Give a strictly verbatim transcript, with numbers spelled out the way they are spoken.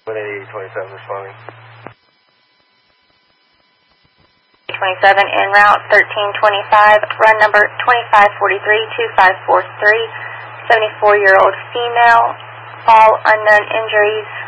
one eighty twenty-seven responding. twenty-seven en route, thirteen twenty-five, run number twenty-five forty-three, two five four three, seventy-four-year-old female, all unknown injuries.